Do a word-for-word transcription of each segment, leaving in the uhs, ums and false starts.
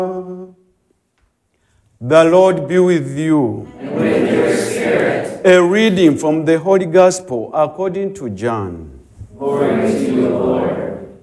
The Lord be with you. And with your spirit. A reading from the Holy Gospel according to John. Glory to you, Lord.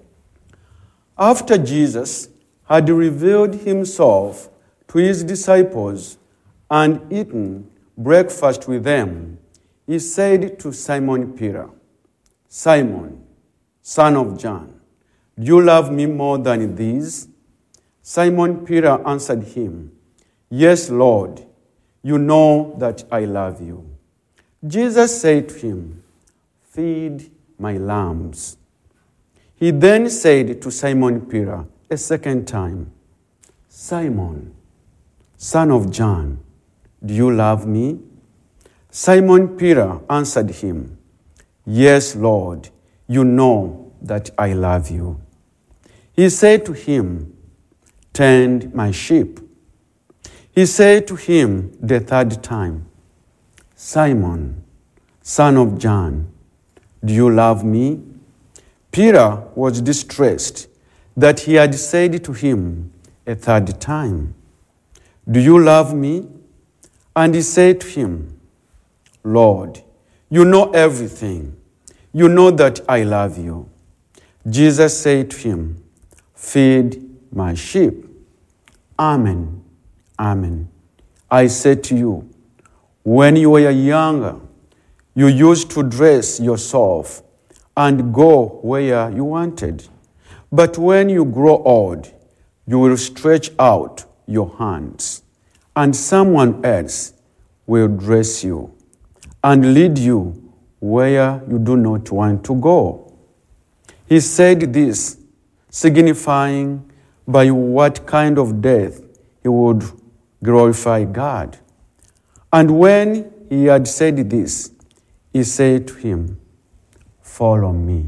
After Jesus had revealed himself to his disciples and eaten breakfast with them, he said to Simon Peter, "Simon, son of John, do you love me more than these?" Simon Peter answered him, "Yes, Lord, you know that I love you." Jesus said to him, "Feed my lambs." He then said to Simon Peter a second time, "Simon, son of John, do you love me?" Simon Peter answered him, "Yes, Lord, you know that I love you." He said to him, "Tend my sheep." He said to him the third time, "Simon, son of John, do you love me?" Peter was distressed that he had said to him a third time, "Do you love me?" And he said to him, "Lord, you know everything. You know that I love you." Jesus said to him, "Feed my sheep. Amen, amen. I say to you, when you were younger, you used to dress yourself and go where you wanted. But when you grow old, you will stretch out your hands, and someone else will dress you and lead you where you do not want to go." He said this, signifying by what kind of death he would glorify God. And when he had said this, he said to him, "Follow me."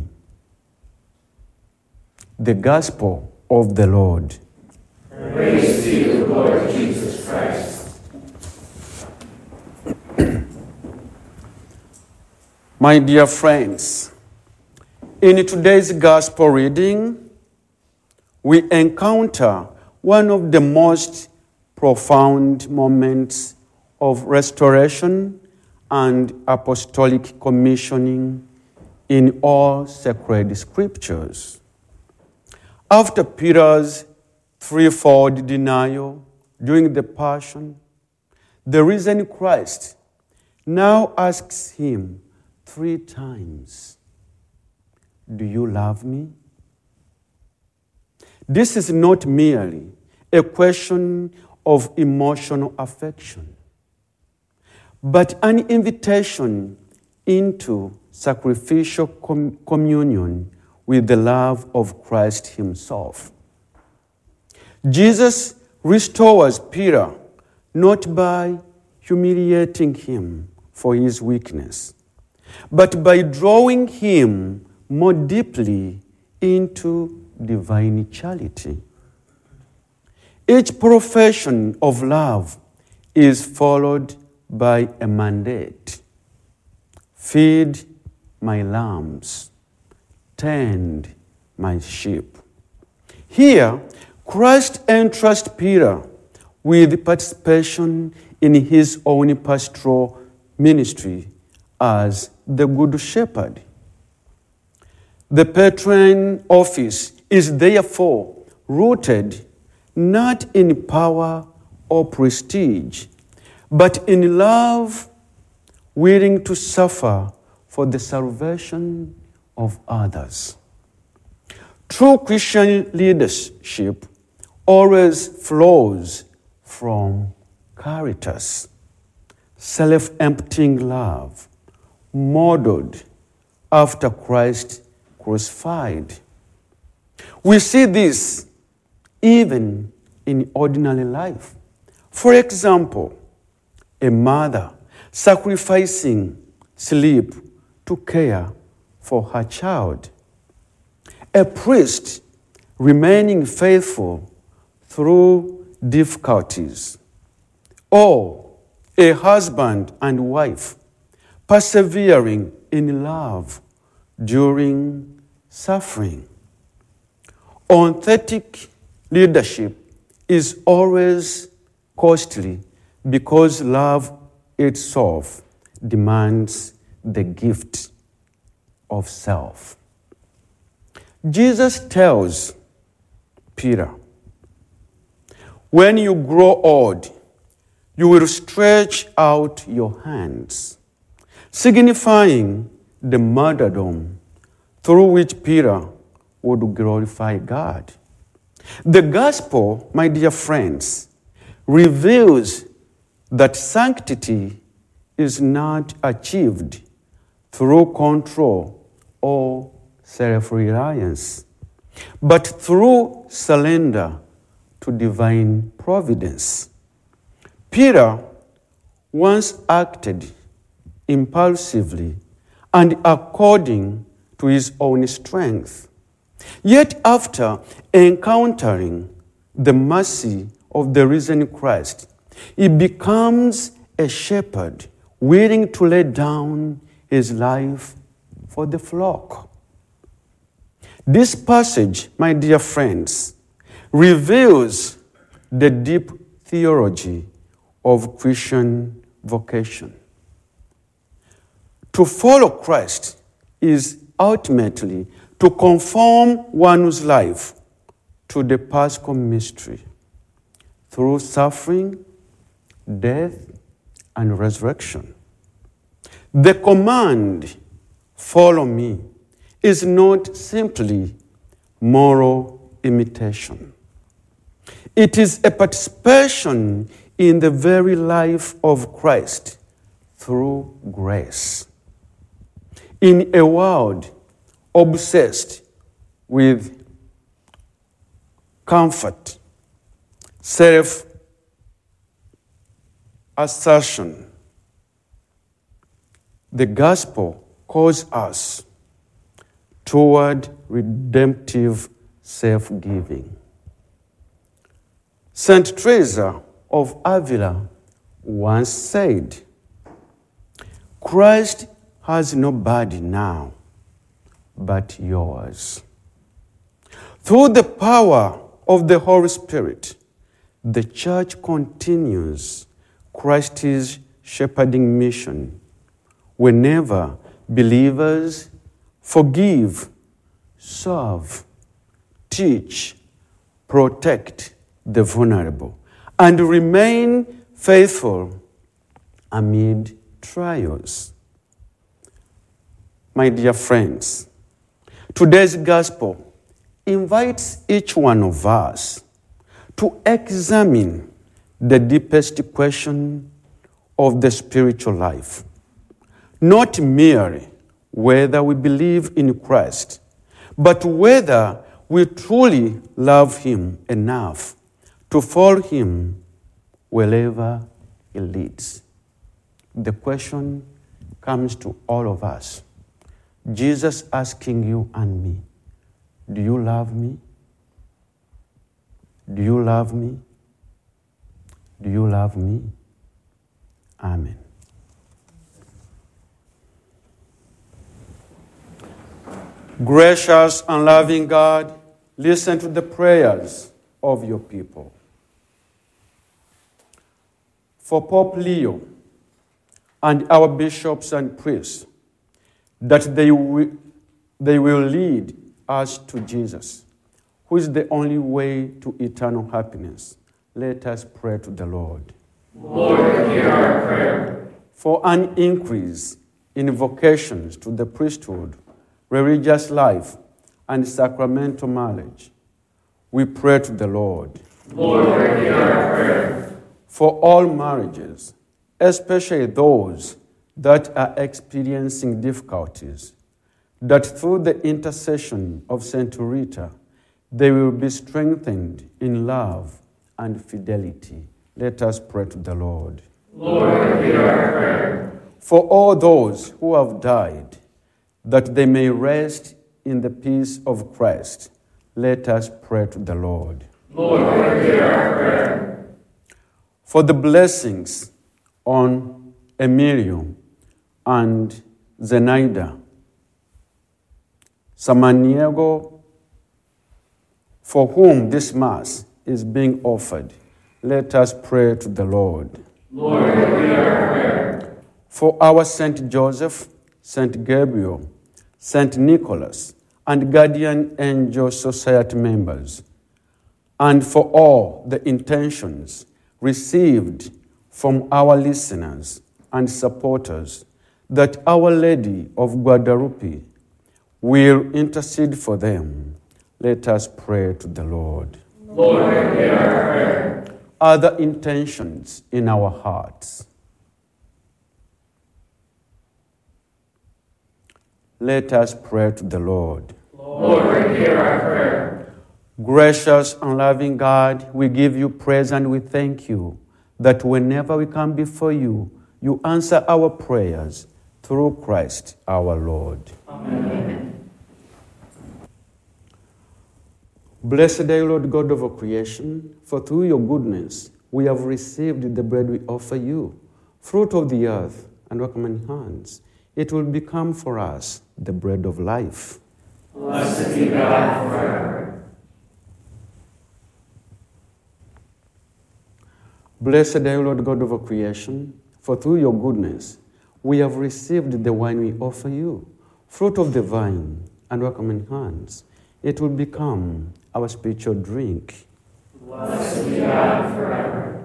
The Gospel of the Lord. Praise to you, Lord Jesus Christ. My dear friends, in today's Gospel reading, we encounter one of the most profound moments of restoration and apostolic commissioning in all sacred scriptures. After Peter's threefold denial during the Passion, the risen Christ now asks him three times, "Do you love me?" This is not merely a question of emotional affection, but an invitation into sacrificial com- communion with the love of Christ himself. Jesus restores Peter not by humiliating him for his weakness, but by drawing him more deeply into divine charity. Each profession of love is followed by a mandate. Feed my lambs, tend my sheep. Here, Christ entrusts Peter with participation in his own pastoral ministry as the Good Shepherd. The patron office is therefore rooted not in power or prestige, but in love, willing to suffer for the salvation of others. True Christian leadership always flows from caritas, self-emptying love, modeled after Christ crucified. We see this even in ordinary life. For example, a mother sacrificing sleep to care for her child. A priest remaining faithful through difficulties. Or a husband and wife persevering in love during suffering. Authentic leadership is always costly because love itself demands the gift of self. Jesus tells Peter, when you grow old, you will stretch out your hands, signifying the martyrdom through which Peter would glorify God. The gospel, my dear friends, reveals that sanctity is not achieved through control or self-reliance, but through surrender to divine providence. Peter once acted impulsively and according to his own strength. Yet after encountering the mercy of the risen Christ, he becomes a shepherd willing to lay down his life for the flock. This passage, my dear friends, reveals the deep theology of Christian vocation. To follow Christ is ultimately to conform one's life to the Paschal mystery through suffering, death, and resurrection. The command, follow me, is not simply moral imitation. It is a participation in the very life of Christ through grace. In a world obsessed with comfort, self-assertion, the gospel calls us toward redemptive self-giving. Saint Teresa of Avila once said, Christ has no body now but yours. Through the power of the Holy Spirit, the Church continues Christ's shepherding mission whenever believers forgive, serve, teach, protect the vulnerable, and remain faithful amid trials. My dear friends, today's gospel invites each one of us to examine the deepest question of the spiritual life, not merely whether we believe in Christ, but whether we truly love him enough to follow him wherever he leads. The question comes to all of us. Jesus asking you and me, do you love me? Do you love me? Do you love me? Amen. Gracious and loving God, listen to the prayers of your people. For Pope Leo and our bishops and priests, that they will, they will lead us to Jesus, who is the only way to eternal happiness. Let us pray to the Lord. Lord, hear our prayer. For an increase in vocations to the priesthood, religious life, and sacramental marriage, we pray to the Lord. Lord, hear our prayer. For all marriages, especially those that are experiencing difficulties, that through the intercession of Saint Rita, they will be strengthened in love and fidelity. Let us pray to the Lord. Lord, hear our prayer. For all those who have died, that they may rest in the peace of Christ, let us pray to the Lord. Lord, hear our prayer. For the blessings on Emilio and Zenaida Samaniego, for whom this Mass is being offered. Let us pray to the Lord. Lord, hear our prayer. For our Saint Joseph, Saint Gabriel, Saint Nicholas, and Guardian Angel Society members, and for all the intentions received from our listeners and supporters, that Our Lady of Guadalupe will intercede for them. Let us pray to the Lord. Lord, hear our prayer. Other intentions in our hearts. Let us pray to the Lord. Lord, hear our prayer. Gracious and loving God, we give you praise and we thank you that whenever we come before you, you answer our prayers through Christ our Lord. Amen. Blessed are you, Lord God of all creation, for through your goodness we have received the bread we offer you, fruit of the earth and work of many hands. It will become for us the bread of life. Blessed be God forever. Blessed are you, Lord God of all creation, for through your goodness we have received the wine we offer you, fruit of the vine and work of many hands. It will become our spiritual drink. Blessed be God forever.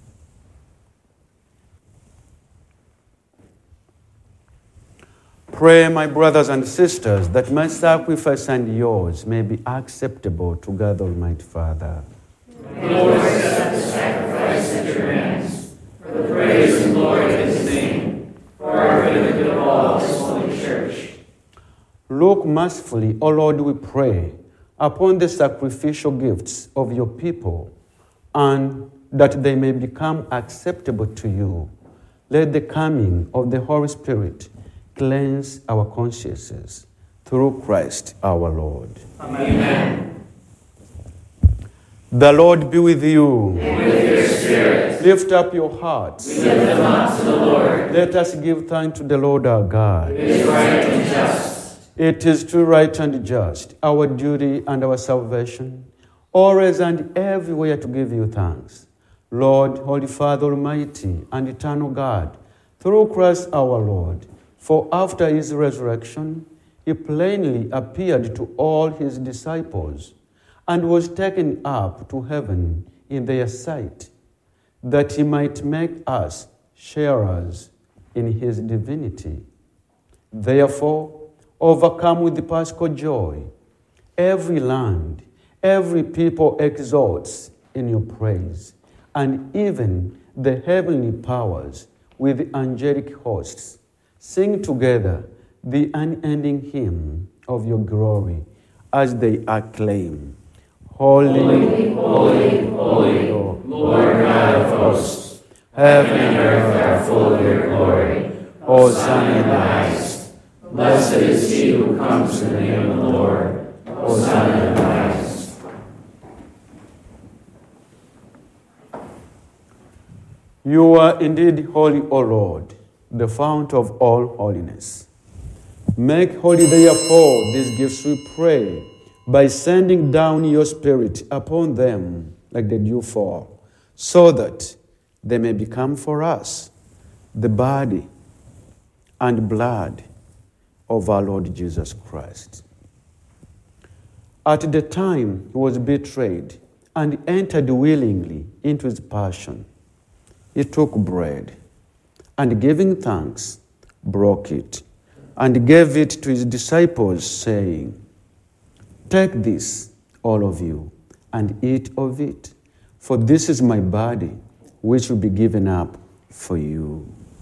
Pray, my brothers and sisters, that my sacrifice and yours may be acceptable to God Almighty Father. May the Lord accept the sacrifice at your hands, for the praise and glory of his name, for our good and the good of all his holy church. Look mercifully, O Lord, we pray, upon the sacrificial gifts of your people, and that they may become acceptable to you. Let the coming of the Holy Spirit cleanse our consciences through Christ our Lord. Amen. The Lord be with you. And with your spirit. Lift up your hearts. We lift them up to the Lord. Let us give thanks to the Lord our God. It is right and just. It is true, right, and just, our duty and our salvation, always and everywhere to give you thanks. Lord, Holy Father, Almighty and eternal God, through Christ our Lord, for after his resurrection, he plainly appeared to all his disciples and was taken up to heaven in their sight, that he might make us sharers in his divinity. Therefore, overcome with the paschal joy, every land, every people exalts in your praise, and even the heavenly powers with the angelic hosts sing together the unending hymn of your glory as they acclaim. Holy, Holy, holy, holy, Lord, Lord God of hosts, heaven and earth are full of your glory. Hosanna in the highest. Blessed is he who comes in the name of the Lord. Hosanna in the highest. you are indeed holy, O Lord, the fount of all holiness. Make holy, therefore, these gifts, we pray, by sending down your Spirit upon them like the dew fall, so that they may become for us the body and blood of our Lord Jesus Christ. At the time he was betrayed and entered willingly into his passion, he took bread, and giving thanks, broke it, and gave it to his disciples, saying, "Take this, all of you, and eat of it, for this is my body, which will be given up for you."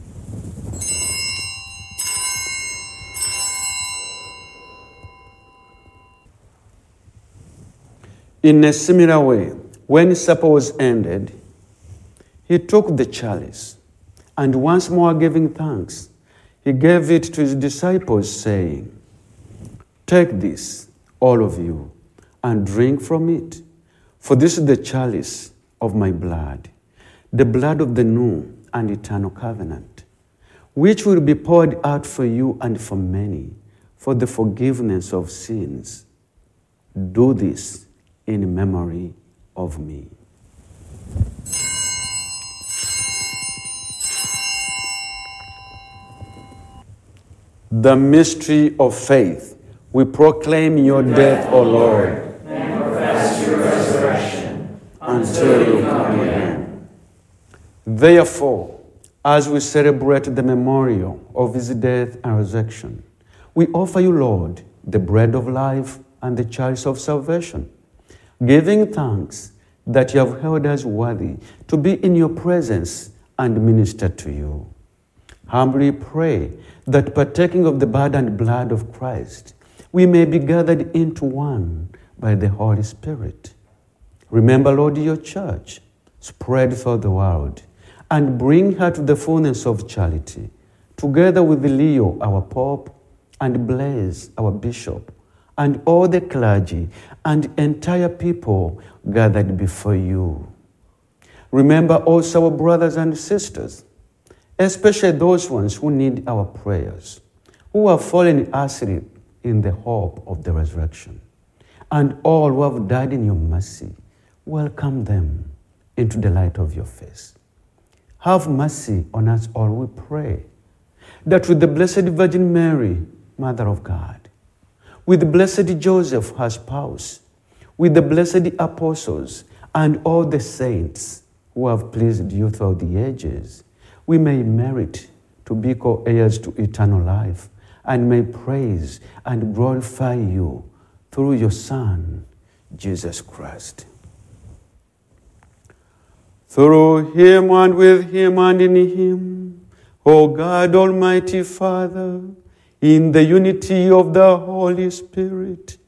In a similar way, when supper was ended, he took the chalice, and once more giving thanks, he gave it to his disciples, saying, "Take this, all of you, and drink from it, for this is the chalice of my blood, the blood of the new and eternal covenant, which will be poured out for you and for many for the forgiveness of sins. Do this in memory of me. The mystery of faith. We proclaim your death, O Lord, and profess your resurrection until you come again. Therefore, as we celebrate the memorial of his death and resurrection, we offer you, Lord, the bread of life and the chalice of salvation, giving thanks that you have held us worthy to be in your presence and minister to you. Humbly pray that partaking of the body and blood of Christ, we may be gathered into one by the Holy Spirit. Remember, Lord, your church, spread throughout the world, and bring her to the fullness of charity, together with Leo, our Pope, and Blaise, our Bishop, and all the clergy and entire people gathered before you. Remember also our brothers and sisters, especially those ones who need our prayers, who have fallen asleep in the hope of the resurrection, and all who have died in your mercy. Welcome them into the light of your face. Have mercy on us all, we pray, that with the Blessed Virgin Mary, Mother of God, with the Blessed Joseph, her spouse, with the blessed apostles, and all the saints who have pleased you throughout the ages, we may merit to be co-heirs to eternal life, and may praise and glorify you through your Son, Jesus Christ. Through him and with him and in him, O God, Almighty Father, in the unity of the Holy Spirit,